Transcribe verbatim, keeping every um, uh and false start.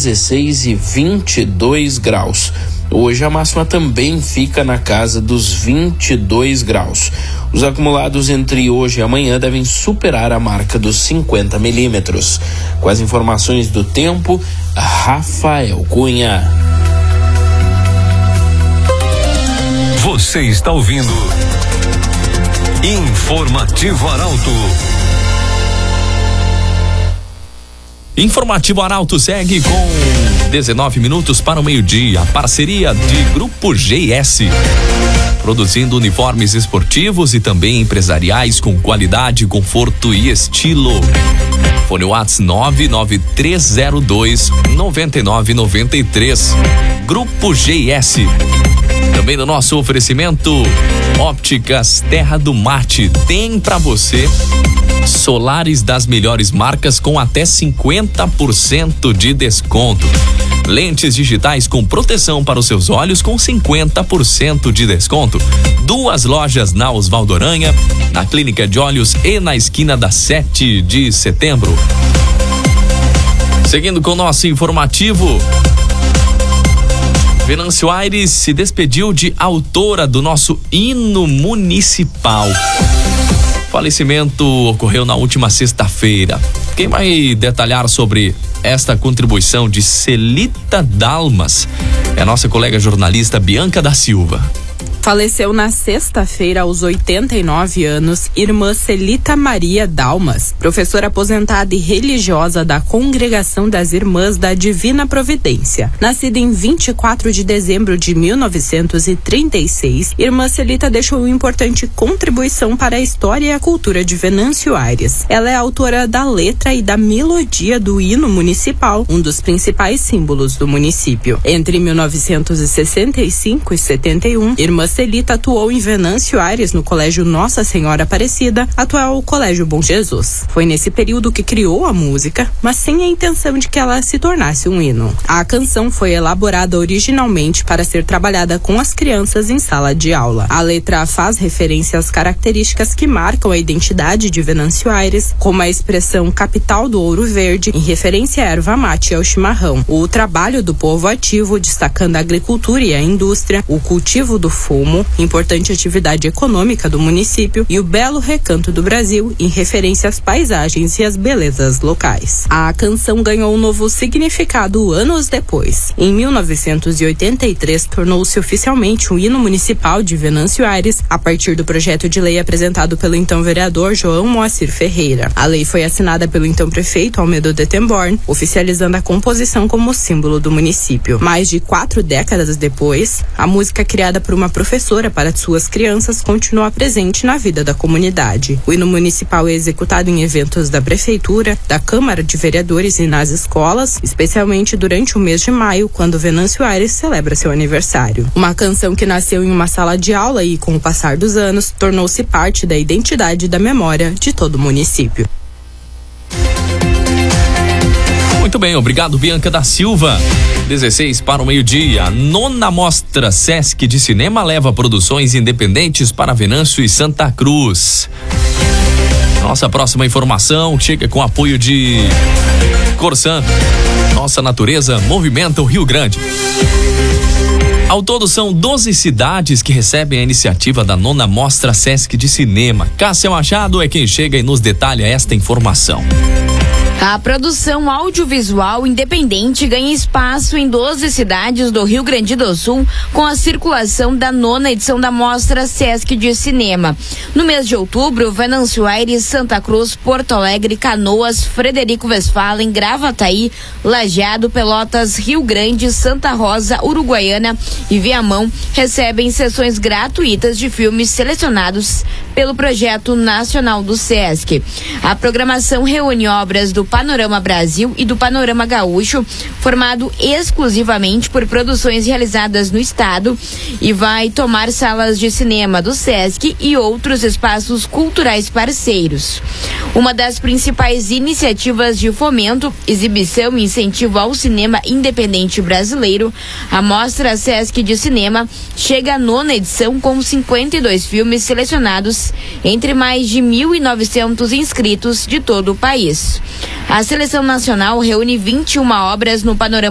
dezesseis e vinte e dois graus. Hoje a máxima também fica na casa dos vinte e dois graus. Os acumulados entre hoje e amanhã devem superar a marca dos cinquenta milímetros. Com as informações do tempo, Rafael Cunha. Você está ouvindo Informativo Arauto. Informativo Arauto segue com dezenove minutos para o meio-dia. Parceria de Grupo G S, produzindo uniformes esportivos e também empresariais com qualidade, conforto e estilo. Fone WhatsApp nove nove três zero dois nove nove nove três. Grupo G S. Também do nosso oferecimento, Ópticas Terra do Mate tem para você solares das melhores marcas com até cinquenta por cento de desconto. Lentes digitais com proteção para os seus olhos com cinquenta por cento de desconto. Duas lojas na Osvaldo Aranha, na Clínica de Olhos e na esquina da sete de setembro. Seguindo com o nosso informativo, Venâncio Aires se despediu de autora do nosso hino municipal. O falecimento ocorreu na última sexta-feira. Quem vai detalhar sobre esta contribuição de Celita Dalmas é a nossa colega jornalista Bianca da Silva. Faleceu na sexta-feira, aos oitenta e nove anos, irmã Celita Maria Dalmas, professora aposentada e religiosa da Congregação das Irmãs da Divina Providência. Nascida em vinte e quatro de dezembro de mil novecentos e trinta e seis, irmã Celita deixou uma importante contribuição para a história e a cultura de Venâncio Aires. Ela é autora da letra e da melodia do hino municipal, um dos principais símbolos do município. Entre mil novecentos e sessenta e cinco e setenta e um, irmã Celita atuou em Venâncio Aires no Colégio Nossa Senhora Aparecida, atual Colégio Bom Jesus. Foi nesse período que criou a música, mas sem a intenção de que ela se tornasse um hino. A canção foi elaborada originalmente para ser trabalhada com as crianças em sala de aula. A letra faz referência às características que marcam a identidade de Venâncio Aires, como a expressão capital do ouro verde, em referência à erva mate e ao chimarrão, o trabalho do povo ativo, destacando a agricultura e a indústria, o cultivo do fumo, importante atividade econômica do município, e o belo recanto do Brasil, em referência às paisagens e às belezas locais. A canção ganhou um novo significado anos depois. Em mil novecentos e oitenta e três, tornou-se oficialmente um hino municipal de Venâncio Aires, a partir do projeto de lei apresentado pelo então vereador João Moacir Ferreira. A lei foi assinada pelo então prefeito Almedo Dettemborn, oficializando a composição como símbolo do município. Mais de quatro décadas depois, a música criada por uma professora para suas crianças continua presente na vida da comunidade. O hino municipal é executado em eventos da prefeitura, da Câmara de Vereadores e nas escolas, especialmente durante o mês de maio, quando Venâncio Aires celebra seu aniversário. Uma canção que nasceu em uma sala de aula e, com o passar dos anos, tornou-se parte da identidade e da memória de todo o município. Muito bem, obrigado Bianca da Silva. dezesseis para o meio-dia. A nona mostra Sesc de Cinema leva produções independentes para Venâncio e Santa Cruz. Nossa próxima informação chega com apoio de Corsan. Nossa natureza movimenta o Rio Grande. Ao todo são doze cidades que recebem a iniciativa da nona mostra Sesc de Cinema. Cássia Machado é quem chega e nos detalha esta informação. A produção audiovisual independente ganha espaço em doze cidades do Rio Grande do Sul com a circulação da nona edição da Mostra Sesc de Cinema. No mês de outubro, Venâncio Aires, Santa Cruz, Porto Alegre, Canoas, Frederico Westphalen, Gravataí, Lajeado, Pelotas, Rio Grande, Santa Rosa, Uruguaiana e Viamão recebem sessões gratuitas de filmes selecionados pelo Projeto Nacional do Sesc. A programação reúne obras do Panorama Brasil e do Panorama Gaúcho, formado exclusivamente por produções realizadas no estado, e vai tomar salas de cinema do Sesc e outros espaços culturais parceiros. Uma das principais iniciativas de fomento, exibição e incentivo ao cinema independente brasileiro, a Mostra Sesc de Cinema chega à nona edição com cinquenta e dois filmes selecionados entre mais de mil e novecentos inscritos de todo o país. A seleção nacional reúne vinte e uma obras no panorama